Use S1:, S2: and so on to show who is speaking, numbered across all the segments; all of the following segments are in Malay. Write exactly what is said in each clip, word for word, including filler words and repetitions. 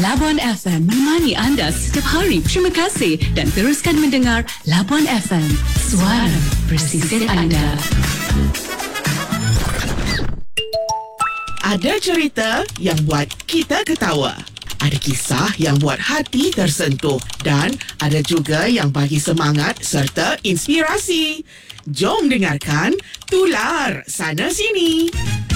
S1: Labuan F M menemani anda setiap hari. Terima kasih dan teruskan mendengar Labuan F M, suara pesisir anda.
S2: Ada cerita yang buat kita ketawa. Ada kisah yang buat hati tersentuh. Dan ada juga yang bagi semangat serta inspirasi. Jom dengarkan Tular Sana Sini.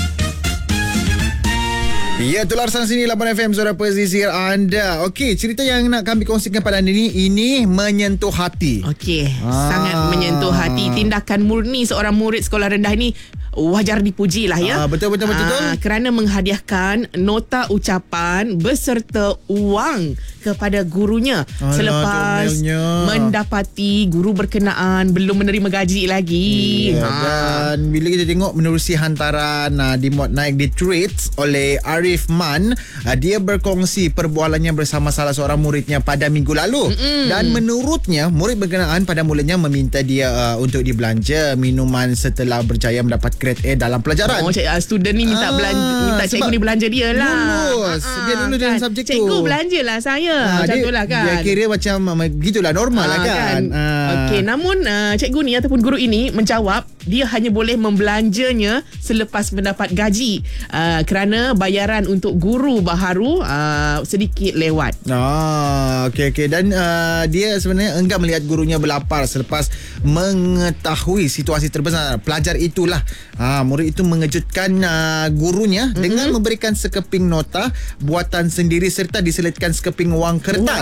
S3: Ya, Tular Sana Sini Labuan F M, suara pesisir anda. Okey, cerita yang nak kami kongsikan pada anda ini, ini menyentuh hati.
S2: Okey,
S3: Ah.
S2: sangat menyentuh hati. Tindakan murni seorang murid sekolah rendah ini wajar dipuji lah ya.
S3: Ah, betul, betul, betul, betul.
S2: Ah, kerana menghadiahkan nota ucapan beserta wang kepada gurunya.
S3: Alah,
S2: selepas
S3: comelnya.
S2: mendapati guru berkenaan belum menerima gaji lagi.
S3: Ya,
S2: Ha.
S3: dan bila kita tengok menerusi hantaran uh, dimuat naik di tweets oleh Arif Man, uh, dia berkongsi perbualannya bersama salah seorang muridnya pada minggu lalu. Mm-mm. Dan menurutnya, murid berkenaan pada mulanya meminta dia uh, untuk dibelanja minuman setelah berjaya mendapat grade A dalam pelajaran.
S2: Oh, cik, uh, student ni minta
S3: Ah,
S2: belanja, minta cikgu
S3: sebab
S2: ni belanja dia lah.
S3: lulus. Dia lulus dalam subjek tu.
S2: Cikgu belanjalah saya.
S3: Ah,
S2: Macam
S3: dia,
S2: tu lah kan.
S3: Dia kira macam uh, gitulah, normal lah
S2: Ah,
S3: kan. Ah.
S2: Okey, namun uh, cikgu ni ataupun guru ini menjawab dia hanya boleh membelanjanya selepas mendapat gaji uh, kerana bayaran untuk guru baharu uh, sedikit lewat.
S3: Ah, okey okey, dan uh, dia sebenarnya enggan melihat gurunya berlapar selepas mengetahui situasi terbesar pelajar itulah. Ah, murid itu mengejutkan uh, gurunya mm-hmm. dengan memberikan sekeping nota buatan sendiri serta diselitkan sekeping wang kertas.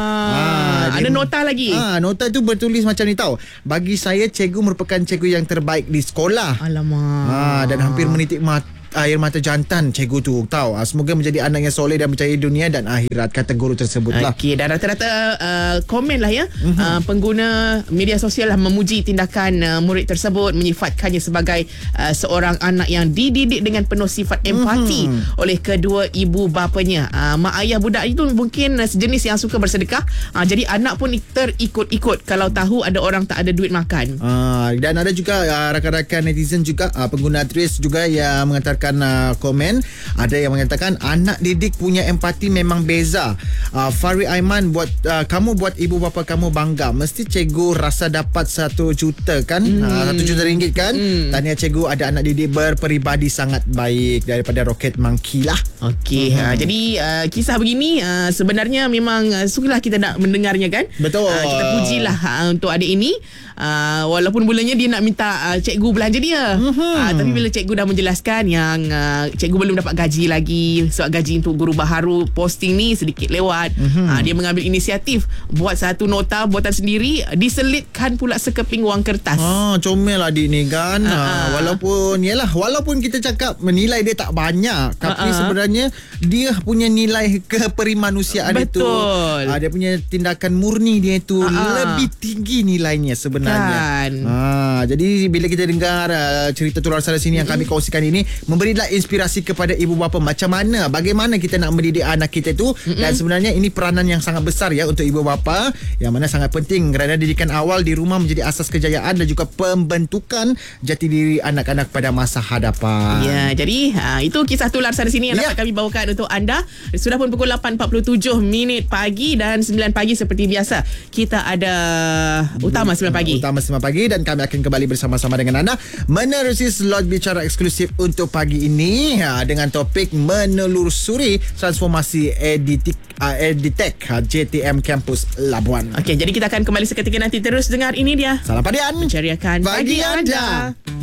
S2: Wah,
S3: Ah,
S2: ada
S3: dia-
S2: nota lagi.
S3: Ah, nota itu bertulis macam ni tau. Bagi saya, cikgu merupakan cikgu yang terbaik di sekolah.
S2: Alamak.
S3: Ah, dan hampir menitik mata air mata jantan cikgu tu tahu. Ah, semoga menjadi anak yang soleh dan berjaya dunia dan akhirat, kata guru tersebutlah.
S2: Okey, dan rata-rata uh, komen lah ya, mm-hmm. uh, pengguna media sosial lah memuji tindakan uh, murid tersebut, menyifatkannya sebagai uh, seorang anak yang dididik dengan penuh sifat empati mm-hmm. oleh kedua ibu bapanya. Uh, mak ayah budak itu mungkin uh, sejenis yang suka bersedekah, uh, jadi anak pun terikut-ikut kalau tahu ada orang tak ada duit makan.
S3: Ah, dan ada juga uh, rakan-rakan netizen juga, uh, pengguna Twitter juga yang mengatakan uh, komen. Ada yang mengatakan anak didik punya empati memang beza. uh, Fahri Aiman buat uh, kamu buat ibu bapa kamu bangga. Mesti cikgu rasa dapat satu juta kan, hmm. uh, satu juta ringgit kan. hmm. Tahniah cikgu, ada anak didik berperibadi sangat baik daripada Rocket Monkey lah.
S2: Okey, hmm. uh, jadi uh, kisah begini uh, sebenarnya memang uh, sukalah kita nak mendengarnya kan.
S3: Betul.
S2: Uh, kita pujilah uh, untuk adik ini. Uh, walaupun mulanya dia nak minta uh, cikgu belanja dia. Mm-hmm. Uh, tapi bila cikgu dah menjelaskan yang uh, cikgu belum dapat gaji lagi, sebab gaji untuk guru baharu posting ni sedikit lewat. Mm-hmm. Uh, dia mengambil inisiatif buat satu nota buatan sendiri, diselitkan pula sekeping wang kertas.
S3: Ah, comel adik ni kan.
S2: Uh-uh.
S3: Ah, walaupun yalah, walaupun kita cakap menilai dia tak banyak, tapi
S2: Uh-uh.
S3: sebenarnya dia punya nilai keperimanusiaan itu,
S2: Betul.
S3: ah, dia punya tindakan murni dia itu
S2: Uh-uh.
S3: lebih tinggi nilainya sebenarnya.
S2: Kan.
S3: Ah, jadi bila kita dengar uh, cerita Tular Sana Sini yang kami kongsikan ini, memberilah inspirasi kepada ibu bapa macam mana, bagaimana kita nak mendidik anak kita tu. Mm-mm. Dan sebenarnya ini peranan yang sangat besar ya untuk ibu bapa, yang mana sangat penting kerana didikan awal di rumah menjadi asas kejayaan dan juga pembentukan jati diri anak-anak pada masa hadapan.
S2: Ya, jadi ha, itu kisah Tular Sana Sini yang
S3: Ya.
S2: dapat kami bawakan untuk anda. Sudah pun pukul lapan empat puluh tujuh minit pagi dan sembilan pagi seperti biasa. Kita ada Utama sembilan pagi.
S3: Utama sembilan pagi, dan kami akan kembali bersama-sama dengan anda menerusi slot bicara eksklusif untuk pagi ini, ha, dengan topik menelusuri transformasi editik uh, Editech uh, J T M Campus Labuan.
S2: Okey, jadi kita akan kembali seketika nanti. Terus dengar ini dia.
S3: Salam padian,
S2: Menceriakan
S3: bagi
S2: pagi anda.
S3: anda.